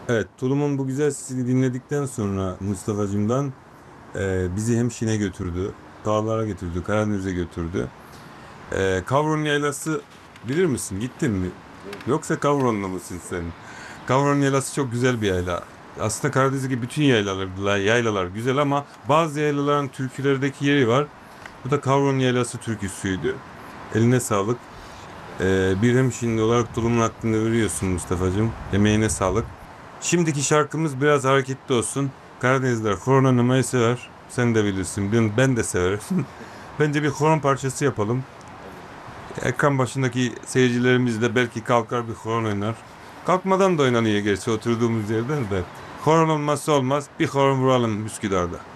Evet, Tulum'un bu güzel sesini dinledikten sonra Mustafa'cığımdan bizi hem Şin'e götürdü, dağlara götürdü, Karadeniz'e götürdü. Kavron Yaylası bilir misin? Gittin mi? Yoksa Kavronlu musun sen? Kavron Yaylası çok güzel bir yayla. Aslında Karadeniz'deki bütün yaylalar güzel ama bazı yaylaların türkülerdeki yeri var. Bu da Kavron Yaylası türküsüydü. Eline sağlık. Bir hemşin olarak Tulum'un hakkını veriyorsun Mustafa'cığım. Emeğine sağlık. Şimdiki şarkımız biraz hareketli olsun. Karadenizler horon oynamayı sever. Sen de bilirsin. Ben de severim. Bence bir horon parçası yapalım. Ekran başındaki seyircilerimiz de belki kalkar bir horon oynar. Kalkmadan da oynanıyor gerçi oturduğumuz yerden de. Horon olmazsa olmaz. Bir horon vuralım Üsküdar'da.